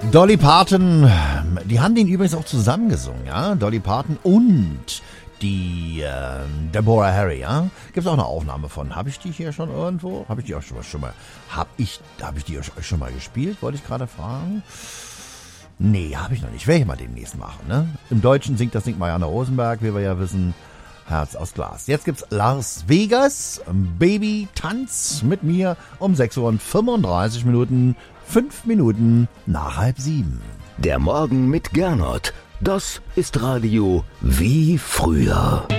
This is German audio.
Dolly Parton, die haben den übrigens auch zusammengesungen, ja? Dolly Parton und die Deborah Harry, ja? Gibt's auch eine Aufnahme von. Habe ich die hier schon irgendwo? Habe ich die auch schon mal? Habe ich die euch schon mal gespielt? Wollte ich gerade fragen. Nee, habe ich noch nicht. Werde ich mal demnächst machen, ne? Im Deutschen singt Marianne Rosenberg, wie wir ja wissen. Herz aus Glas. Jetzt gibt's Las Vegas, Baby Tanz mit mir um 6:35 Minuten, 5 Minuten nach 6:30. Der Morgen mit Gernot, das ist Radio wie früher.